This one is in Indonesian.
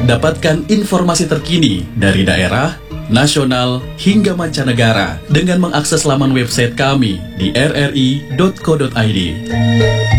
Dapatkan informasi terkini dari daerah, nasional, hingga mancanegara dengan mengakses laman website kami di rri.co.id.